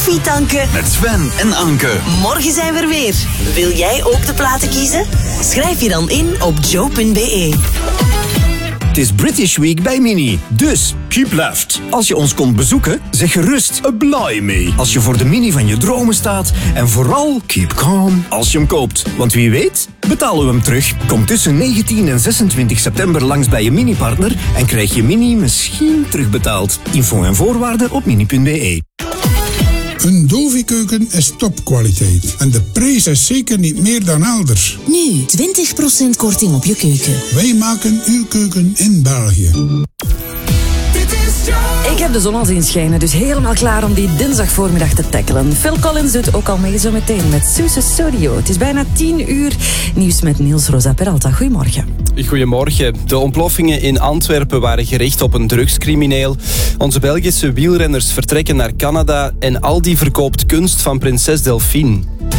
koffie tanken met Sven en Anke. Morgen zijn we er weer. Wil jij ook de platen kiezen? Schrijf je dan in op joe.be. Het is British Week bij Mini, dus keep left. Als je ons komt bezoeken, zeg gerust blimey als je voor de Mini van je dromen staat. En vooral keep calm als je hem koopt. Want wie weet, betalen we hem terug. Kom tussen 19 en 26 september langs bij je Mini-partner en krijg je Mini misschien terugbetaald. Info en voorwaarden op mini.be. Een Dovi-keuken is topkwaliteit. En de prijs is zeker niet meer dan elders. Nu 20% korting op je keuken. Wij maken uw keuken in België. Ik heb de zon al zien schijnen, dus helemaal klaar om die dinsdagvoormiddag te tackelen. Phil Collins doet ook al mee zo meteen met Suze Studio. Het is bijna 10 uur. Nieuws met Niels Rosa Peralta. Goedemorgen. Goedemorgen. De ontploffingen in Antwerpen waren gericht op een drugscrimineel. Onze Belgische wielrenners vertrekken naar Canada en Aldi verkoopt kunst van prinses Delphine.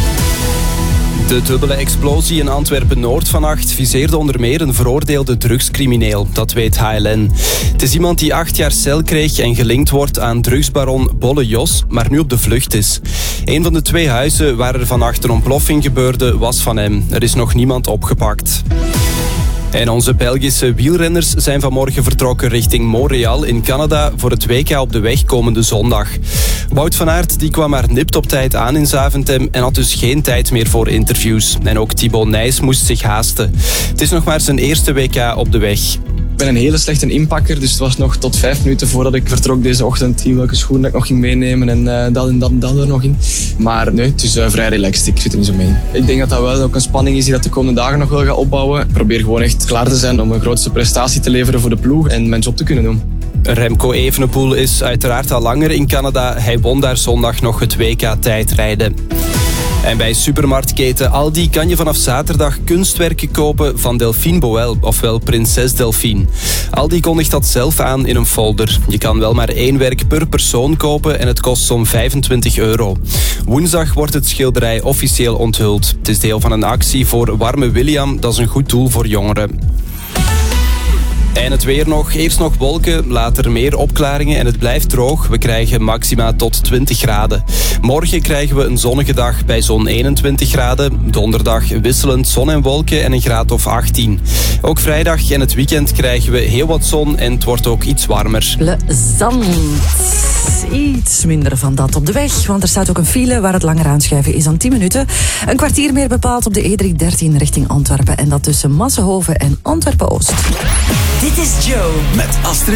De dubbele explosie in Antwerpen-Noord vannacht viseerde onder meer een veroordeelde drugscrimineel. Dat weet HLN. Het is iemand die 8 jaar cel kreeg en gelinkt wordt aan drugsbaron Bolle Jos, maar nu op de vlucht is. Een van de 2 huizen waar er vannacht een ontploffing gebeurde was van hem. Er is nog niemand opgepakt. En onze Belgische wielrenners zijn vanmorgen vertrokken richting Montreal in Canada voor het WK op de weg komende zondag. Wout van Aert die kwam maar nipt op tijd aan in Zaventem en had dus geen tijd meer voor interviews. En ook Thibaut Nys moest zich haasten. Het is nog maar zijn eerste WK op de weg. Ik ben een hele slechte inpakker, dus het was nog tot 5 minuten voordat ik vertrok deze ochtend welke schoenen ik nog ging meenemen en dat en dat en dat er nog in. Maar nee, het is vrij relaxed, ik zit er niet zo mee. Ik denk dat dat wel ook een spanning is die dat de komende dagen nog wel gaat opbouwen. Ik probeer gewoon echt klaar te zijn om een grootste prestatie te leveren voor de ploeg en mijn job te kunnen doen. Remco Evenepoel is uiteraard al langer in Canada. Hij won daar zondag nog het WK tijdrijden. En bij supermarktketen Aldi kan je vanaf zaterdag kunstwerken kopen van Delphine Boel, ofwel prinses Delphine. Aldi kondigt dat zelf aan in een folder. Je kan wel maar 1 werk per persoon kopen en het kost zo'n €25. Woensdag wordt het schilderij officieel onthuld. Het is deel van een actie voor Warme William, dat is een goed doel voor jongeren. En het weer nog. Eerst nog wolken, later meer opklaringen en het blijft droog. We krijgen maxima tot 20 graden. Morgen krijgen we een zonnige dag bij zo'n 21 graden. Donderdag wisselend zon en wolken en een graad of 18. Ook vrijdag en het weekend krijgen we heel wat zon en het wordt ook iets warmer. Plezant. Iets minder van dat op de weg, want er staat ook een file waar het langer aanschuiven is dan 10 minuten. Een kwartier meer bepaald op de E313 richting Antwerpen en dat tussen Massenhoven en Antwerpen-Oost. Dit is Joe Met Astrid.